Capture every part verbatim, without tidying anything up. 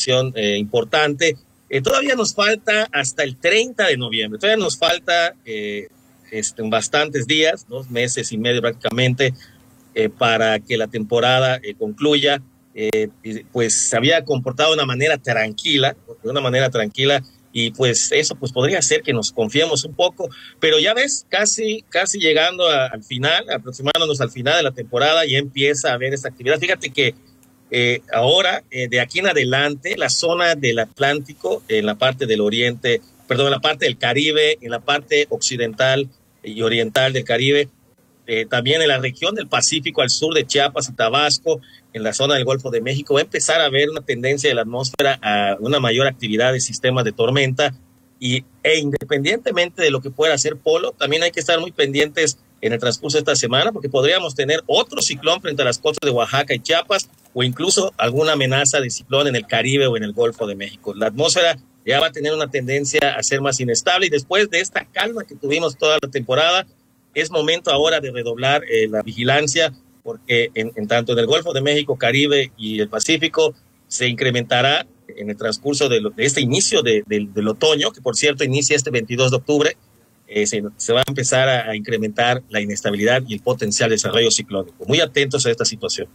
información eh, importante. Eh, todavía nos falta hasta el treinta de noviembre, todavía nos falta eh, este, bastantes días, dos meses y medio prácticamente, eh, para que la temporada eh, concluya. Eh, pues se había comportado de una manera tranquila, de una manera tranquila, y pues eso pues podría hacer que nos confiemos un poco, pero ya ves, casi, casi llegando a, al final, aproximándonos al final de la temporada, ya empieza a haber esta actividad. Fíjate que eh, ahora, eh, de aquí en adelante, la zona del Atlántico, en la parte del oriente, perdón, en la parte del Caribe, en la parte occidental y oriental del Caribe, eh, también en la región del Pacífico al sur de Chiapas y Tabasco, en la zona del Golfo de México, va a empezar a haber una tendencia de la atmósfera a una mayor actividad de sistemas de tormenta, y, e independientemente de lo que pueda hacer Polo, también hay que estar muy pendientes en el transcurso de esta semana, porque podríamos tener otro ciclón frente a las costas de Oaxaca y Chiapas, o incluso alguna amenaza de ciclón en el Caribe o en el Golfo de México. La atmósfera ya va a tener una tendencia a ser más inestable, y después de esta calma que tuvimos toda la temporada, es momento ahora de redoblar eh, la vigilancia, porque en, en tanto en el Golfo de México, Caribe y el Pacífico se incrementará en el transcurso de, lo, de este inicio de, de, del otoño, que por cierto inicia este veintidós de octubre, eh, se, se va a empezar a, a incrementar la inestabilidad y el potencial desarrollo ciclónico. Muy atentos a esta situación.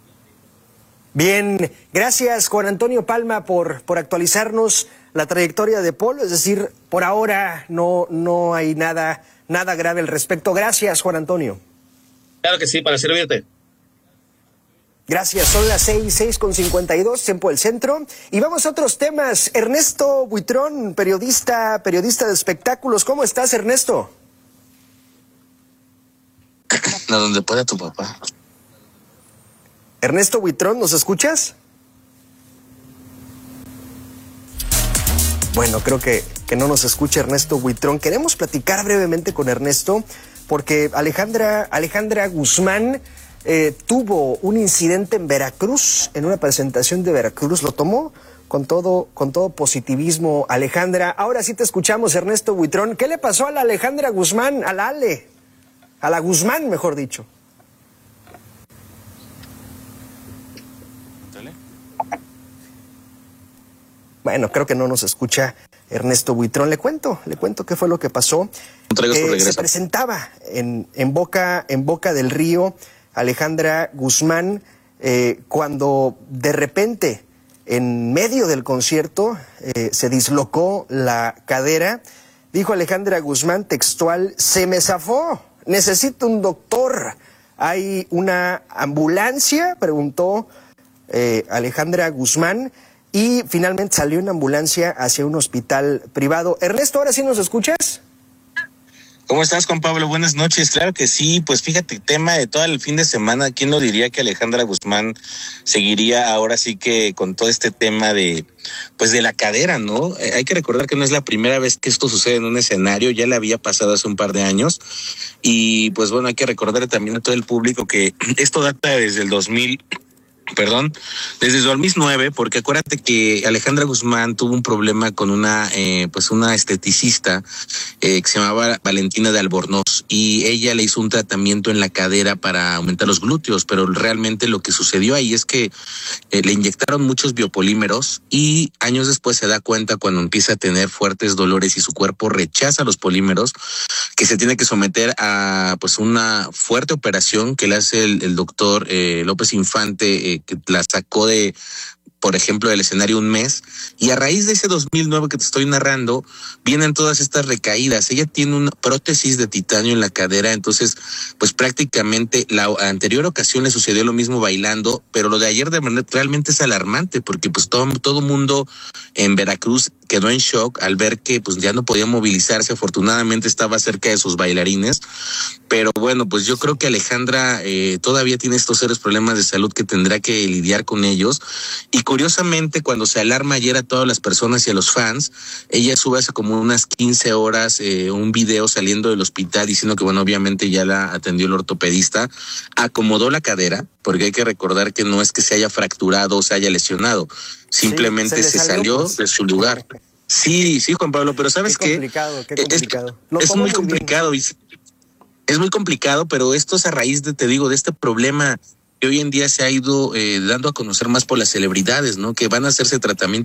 Bien, gracias Juan Antonio Palma por, por actualizarnos la trayectoria de Polo, es decir, por ahora no, no hay nada... Nada grave al respecto. Gracias, Juan Antonio. Claro que sí, para servirte. Gracias, son las seis, seis con cincuenta y dos, tiempo del centro. Y vamos a otros temas. Ernesto Buitrón, periodista, periodista de espectáculos. ¿Cómo estás, Ernesto? A donde pueda tu papá. Ernesto Buitrón, ¿nos escuchas? Bueno, creo que, que no nos escucha Ernesto Buitrón. Queremos platicar brevemente con Ernesto porque Alejandra, Alejandra Guzmán eh, tuvo un incidente en Veracruz, en una presentación de Veracruz. Lo tomó con todo, con todo positivismo, Alejandra. Ahora sí te escuchamos, Ernesto Buitrón. ¿Qué le pasó a la Alejandra Guzmán, a la Ale? A la Guzmán, mejor dicho. Bueno, creo que no nos escucha Ernesto Buitrón. Le cuento, le cuento qué fue lo que pasó. Eh, se presentaba en, en, boca, en Boca del Río Alejandra Guzmán eh, cuando de repente, en medio del concierto, eh, se dislocó la cadera. Dijo Alejandra Guzmán textual: se me zafó, necesito un doctor. ¿Hay una ambulancia?, preguntó eh, Alejandra Guzmán. Y finalmente salió una ambulancia hacia un hospital privado. Ernesto, ¿ahora sí nos escuchas? ¿Cómo estás, Juan Pablo? Buenas noches. Claro que sí. Pues fíjate, tema de todo el fin de semana. ¿Quién no diría que Alejandra Guzmán seguiría ahora sí que con todo este tema de, pues de la cadera, ¿no? Eh, hay que recordar que no es la primera vez que esto sucede en un escenario. Ya le había pasado hace un par de años. Y pues bueno, hay que recordar también a todo el público que esto data desde el dos mil... Perdón, desde dos mil nueve, porque acuérdate que Alejandra Guzmán tuvo un problema con una, eh, pues una esteticista eh, que se llamaba Valentina de Albornoz, y ella le hizo un tratamiento en la cadera para aumentar los glúteos, pero realmente lo que sucedió ahí es que eh, le inyectaron muchos biopolímeros, y años después se da cuenta, cuando empieza a tener fuertes dolores y su cuerpo rechaza los polímeros, que se tiene que someter a pues una fuerte operación que le hace el, el doctor eh, López Infante, eh, que la sacó de, por ejemplo, del escenario un mes, y a raíz de ese dos mil nueve que te estoy narrando, vienen todas estas recaídas. Ella tiene una prótesis de titanio en la cadera, entonces, pues prácticamente la anterior ocasión le sucedió lo mismo bailando, pero lo de ayer de verdad realmente es alarmante, porque pues todo, todo mundo en Veracruz quedó en shock al ver que pues ya no podía movilizarse. Afortunadamente estaba cerca de sus bailarines, pero bueno, pues yo creo que Alejandra eh, todavía tiene estos serios problemas de salud que tendrá que lidiar con ellos. Y curiosamente, cuando se alarma ayer a todas las personas y a los fans, ella sube hace como unas quince horas eh, un video saliendo del hospital diciendo que bueno, obviamente ya la atendió el ortopedista, acomodó la cadera, porque hay que recordar que no es que se haya fracturado o se haya lesionado, simplemente sí, se, se salió pues de su lugar. Sí, sí, Juan Pablo, pero ¿sabes qué? Qué complicado, qué complicado. Es, es muy complicado, y es muy complicado, pero esto es a raíz de, te digo, de este problema que hoy en día se ha ido eh, dando a conocer más por las celebridades, ¿no? Que van a hacerse tratamientos